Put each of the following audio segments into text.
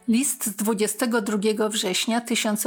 List z 22 września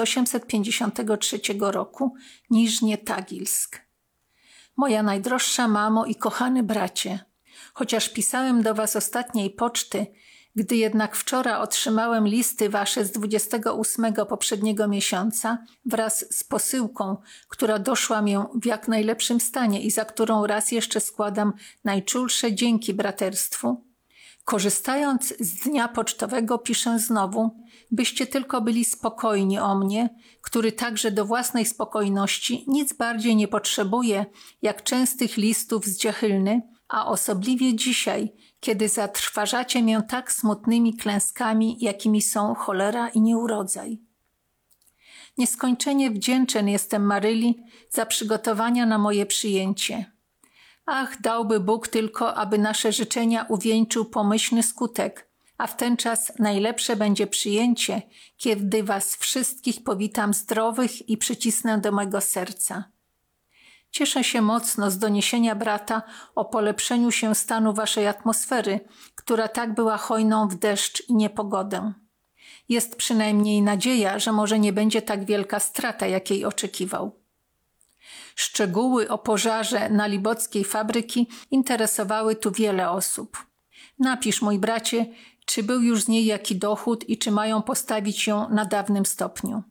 1853 roku, Niżnie Tagilsk. Moja najdroższa mamo i kochany bracie, chociaż pisałem do was ostatniej poczty, gdy jednak wczoraj otrzymałem listy wasze z 28 poprzedniego miesiąca wraz z posyłką, która doszła mię w jak najlepszym stanie i za którą raz jeszcze składam najczulsze dzięki braterstwu, korzystając z dnia pocztowego piszę znowu, byście tylko byli spokojni o mnie, który także do własnej spokojności nic bardziej nie potrzebuje, jak częstych listów z Dziechylny, a osobliwie dzisiaj, kiedy zatrważacie mię tak smutnymi klęskami, jakimi są cholera i nieurodzaj. Nieskończenie wdzięczny jestem Maryli za przygotowania na moje przyjęcie. Ach, dałby Bóg tylko, aby nasze życzenia uwieńczył pomyślny skutek, a w ten czas najlepsze będzie przyjęcie, kiedy was wszystkich powitam zdrowych i przycisnę do mego serca. Cieszę się mocno z doniesienia brata o polepszeniu się stanu waszej atmosfery, która tak była hojną w deszcz i niepogodę. Jest przynajmniej nadzieja, że może nie będzie tak wielka strata, jakiej oczekiwał. Szczegóły o pożarze nalibockiej fabryki interesowały tu wiele osób. Napisz, mój bracie, czy był już z niej jaki dochód i czy mają postawić ją na dawnym stopniu.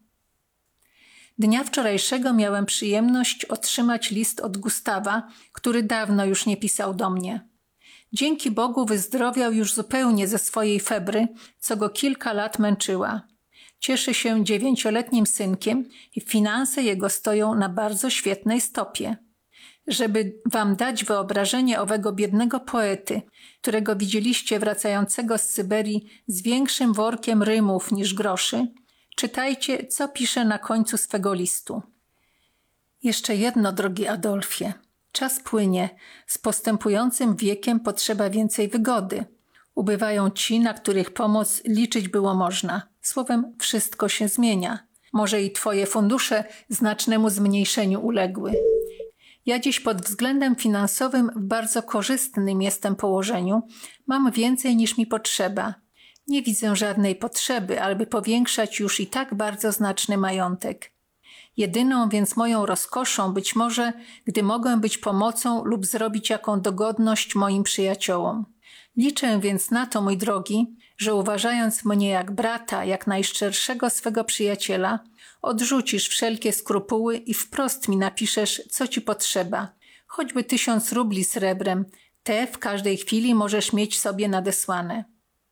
Dnia wczorajszego miałem przyjemność otrzymać list od Gustawa, który dawno już nie pisał do mnie. Dzięki Bogu wyzdrowiał już zupełnie ze swojej febry, co go kilka lat męczyła. Cieszy się 9-letnim synkiem i finanse jego stoją na bardzo świetnej stopie. Żeby wam dać wyobrażenie owego biednego poety, którego widzieliście wracającego z Syberii z większym workiem rymów niż groszy, czytajcie, co pisze na końcu swego listu. Jeszcze jedno, drogi Adolfie. Czas płynie. Z postępującym wiekiem potrzeba więcej wygody. Ubywają ci, na których pomoc liczyć było można. Słowem, wszystko się zmienia. Może i twoje fundusze znacznemu zmniejszeniu uległy. Ja dziś pod względem finansowym w bardzo korzystnym jestem położeniu. Mam więcej niż mi potrzeba. Nie widzę żadnej potrzeby, aby powiększać już i tak bardzo znaczny majątek. Jedyną więc moją rozkoszą być może, gdy mogę być pomocą lub zrobić jaką dogodność moim przyjaciołom. Liczę więc na to, mój drogi, że uważając mnie jak brata, jak najszczerszego swego przyjaciela, odrzucisz wszelkie skrupuły i wprost mi napiszesz, co ci potrzeba. Choćby 1000 rubli srebrem, te w każdej chwili możesz mieć sobie nadesłane.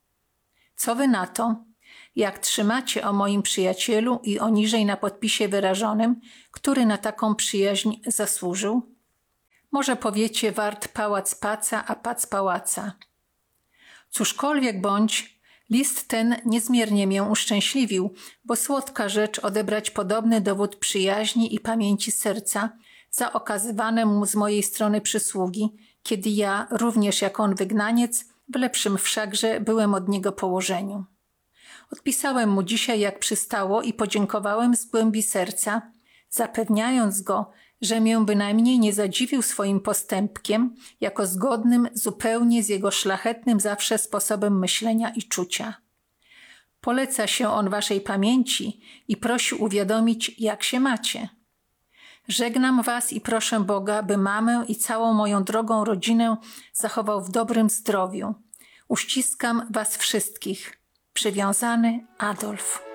Co wy na to? Jak trzymacie o moim przyjacielu i o niżej na podpisie wyrażonym, który na taką przyjaźń zasłużył? Może powiecie, wart pałac paca, a pac pałaca. Cóżkolwiek bądź, list ten niezmiernie mię uszczęśliwił, bo słodka rzecz odebrać podobny dowód przyjaźni i pamięci serca za okazywane mu z mojej strony przysługi, kiedy ja, również jak on wygnaniec, w lepszym wszakże byłem od niego położeniu. Odpisałem mu dzisiaj jak przystało i podziękowałem z głębi serca, zapewniając go, że mię bynajmniej nie zadziwił swoim postępkiem, jako zgodnym zupełnie z jego szlachetnym zawsze sposobem myślenia i czucia. Poleca się on waszej pamięci i prosi uwiadomić, jak się macie. Żegnam was i proszę Boga, by mamę i całą moją drogą rodzinę zachował w dobrym zdrowiu. Uściskam was wszystkich. Przywiązany Adolf.